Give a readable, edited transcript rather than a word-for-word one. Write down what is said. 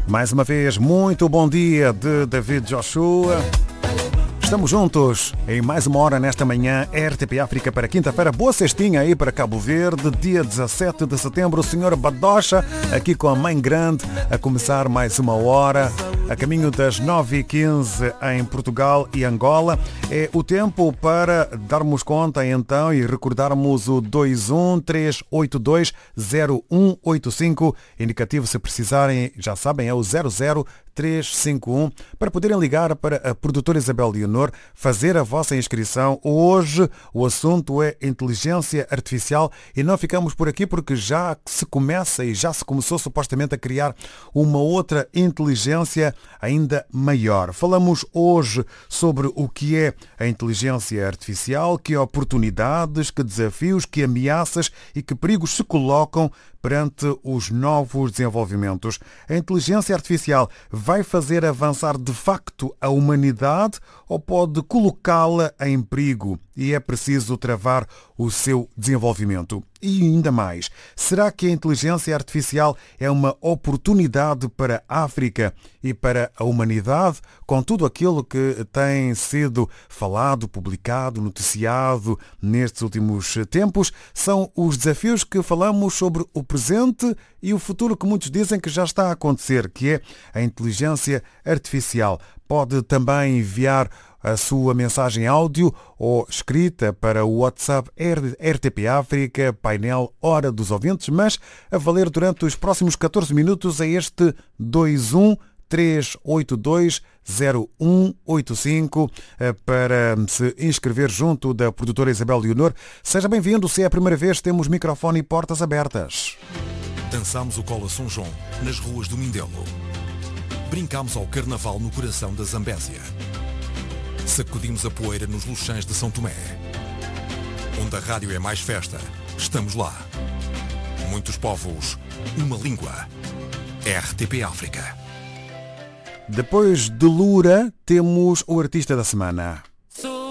Mais uma vez, muito bom dia de David Joshua. Estamos juntos em mais uma hora nesta manhã, RTP África para quinta-feira. Boa cestinha aí para Cabo Verde, dia 17 de setembro. O senhor Badocha aqui com a Mãe Grande a começar mais uma hora. A caminho das 9h15 em Portugal e Angola. É o tempo para darmos conta então e recordarmos o 213820185. Indicativo, se precisarem, já sabem, é o 00351 para poderem ligar para a produtora Isabel Leonor, fazer a vossa inscrição. Hoje o assunto é inteligência artificial e não ficamos por aqui porque já se começa e já se começou supostamente a criar uma outra inteligência ainda maior. Falamos hoje sobre o que é a inteligência artificial, que oportunidades, que desafios, que ameaças e que perigos se colocam perante os novos desenvolvimentos. A inteligência artificial vai fazer avançar de facto a humanidade ou pode colocá-la em perigo e é preciso travar o seu desenvolvimento? E ainda mais, será que a inteligência artificial é uma oportunidade para a África e para a humanidade, com tudo aquilo que tem sido falado, publicado, noticiado nestes últimos tempos? São os desafios que falamos sobre o presente e o futuro que muitos dizem que já está a acontecer, que é a inteligência artificial. Pode também enviar a sua mensagem áudio ou escrita para o WhatsApp RTP África, painel Hora dos Ouvintes, mas a valer durante os próximos 14 minutos é este 213820185 para se inscrever junto da produtora Isabel Leonor. Seja bem-vindo, se é a primeira vez, temos microfone e portas abertas. Dançámos o Cola São João nas ruas do Mindelo. Brincámos ao Carnaval no coração da Zambésia. Sacudimos a poeira nos Luxães de São Tomé. Onde a rádio é mais festa, estamos lá. Muitos povos, uma língua. RTP África. Depois de Lura, temos o artista da semana.